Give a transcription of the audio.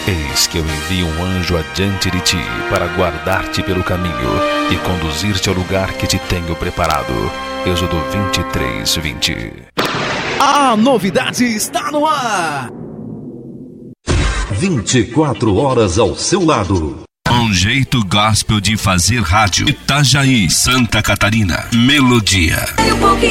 Eis que eu envio um anjo adiante de ti para guardar-te pelo caminho e conduzir-te ao lugar que te tenho preparado. Êxodo 23:20. A novidade está no ar. 24 horas ao seu lado. Um jeito gospel de fazer rádio. Itajaí, Santa Catarina. Melodia.